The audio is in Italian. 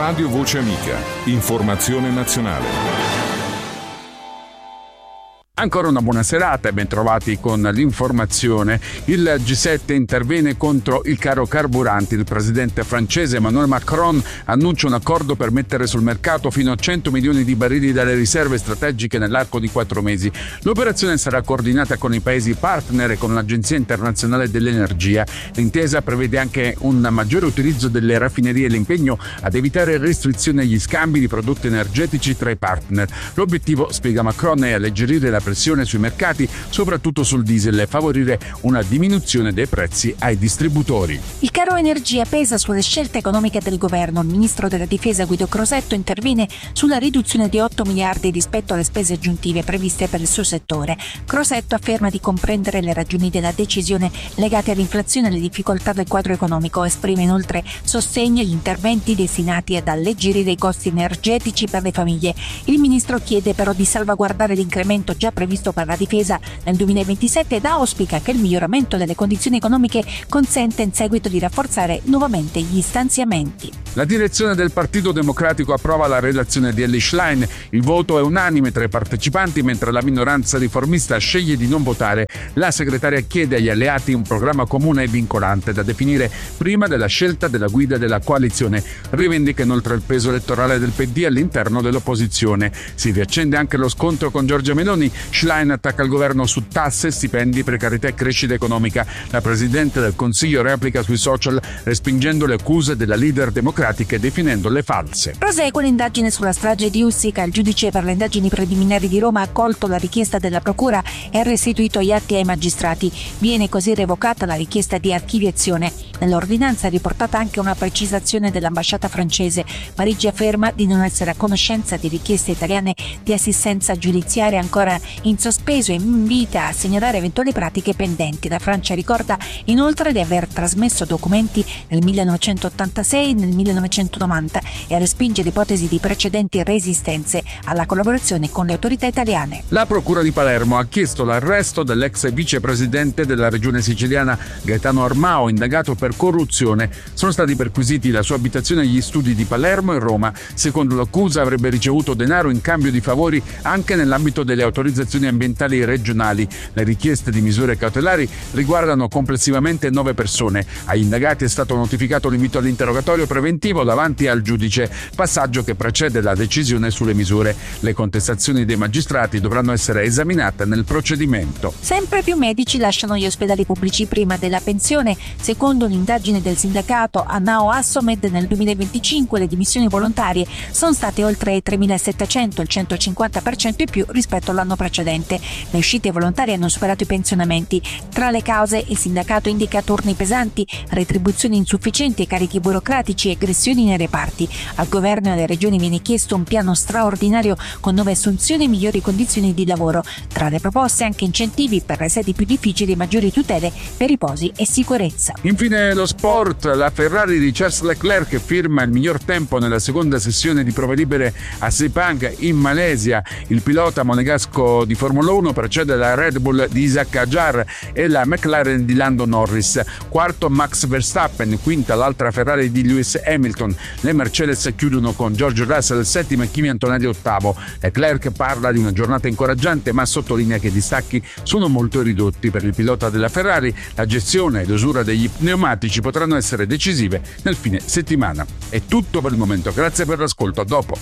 Radio Voce Amica. Informazione nazionale. Ancora una buona serata e ben trovati con l'informazione. Il G7 interviene contro il caro carburanti. Il presidente francese Emmanuel Macron annuncia un accordo per mettere sul mercato fino a 100 milioni di barili dalle riserve strategiche nell'arco di 4 mesi. L'operazione sarà coordinata con i paesi partner e con l'Agenzia Internazionale dell'Energia. L'intesa prevede anche un maggiore utilizzo delle raffinerie e l'impegno ad evitare restrizioni agli scambi di prodotti energetici tra i partner. L'obiettivo, spiega Macron, è alleggerire la pressione sui mercati, soprattutto sul diesel, e favorire una diminuzione dei prezzi ai distributori. Il caro energia pesa sulle scelte economiche del governo. Il ministro della difesa Guido Crosetto interviene sulla riduzione di 8 miliardi rispetto alle spese aggiuntive previste per il suo settore. Crosetto afferma di comprendere le ragioni della decisione legate all'inflazione e alle difficoltà del quadro economico. Esprime inoltre sostegno agli interventi destinati ad alleggerire i costi energetici per le famiglie. Il ministro chiede però di salvaguardare l'incremento già previsto per la difesa nel 2027 ed auspica che il miglioramento delle condizioni economiche consenta in seguito di rafforzare nuovamente gli stanziamenti. La direzione del Partito Democratico approva la relazione di Elly Schlein. Il voto è unanime tra i partecipanti, mentre la minoranza riformista sceglie di non votare. La segretaria chiede agli alleati un programma comune e vincolante da definire prima della scelta della guida della coalizione. Rivendica inoltre il peso elettorale del PD all'interno dell'opposizione. Si riaccende anche lo scontro con Giorgia Meloni. Schlein attacca il governo su tasse, stipendi, precarietà e crescita economica. La Presidente del Consiglio replica sui social respingendo le accuse della leader democratica e definendole false. Prosegue l'indagine sulla strage di Ustica. Il giudice per le indagini preliminari di Roma ha accolto la richiesta della procura e ha restituito gli atti ai magistrati. Viene così revocata la richiesta di archiviazione. Nell'ordinanza è riportata anche una precisazione dell'ambasciata francese. Parigi afferma di non essere a conoscenza di richieste italiane di assistenza giudiziaria ancora in sospeso e invita a segnalare eventuali pratiche pendenti. La Francia ricorda inoltre di aver trasmesso documenti nel 1986 e nel 1990 e a respingere ipotesi di precedenti resistenze alla collaborazione con le autorità italiane. La Procura di Palermo ha chiesto l'arresto dell'ex vicepresidente della regione siciliana Gaetano Armao, indagato per corruzione. Sono stati perquisiti la sua abitazione e gli studi di Palermo e Roma. Secondo l'accusa avrebbe ricevuto denaro in cambio di favori anche nell'ambito delle autorizzazioni ambientali regionali. Le richieste di misure cautelari riguardano complessivamente 9 persone. Agli indagati è stato notificato l'invito all'interrogatorio preventivo davanti al giudice, passaggio che precede la decisione sulle misure. Le contestazioni dei magistrati dovranno essere esaminate nel procedimento. Sempre più medici lasciano gli ospedali pubblici prima della pensione. Secondo un'indagine del sindacato Anao Assomed, nel 2025 le dimissioni volontarie sono state oltre 3.700, il 150% in più rispetto all'anno precedente. Le uscite volontarie hanno superato i pensionamenti. Tra le cause, il sindacato indica turni pesanti, retribuzioni insufficienti, carichi burocratici e aggressioni nei reparti. Al governo e alle regioni viene chiesto un piano straordinario con nuove assunzioni e migliori condizioni di lavoro. Tra le proposte anche incentivi per le sedi più difficili e maggiori tutele per riposi e sicurezza. Infine lo sport. La Ferrari di Charles Leclerc firma il miglior tempo nella seconda sessione di prove libere a Sepang in Malesia. Il pilota monegasco di Formula 1 precede la Red Bull di Isaac Hadjar e la McLaren di Lando Norris. Quarto Max Verstappen, quinta l'altra Ferrari di Lewis Hamilton. Le Mercedes chiudono con George Russell settimo e Kimi Antonelli ottavo. Leclerc parla di una giornata incoraggiante, ma sottolinea che i distacchi sono molto ridotti per il pilota della Ferrari. La gestione e l'usura degli pneumatici potranno essere decisive nel fine settimana. È tutto per il momento, grazie per l'ascolto, a dopo.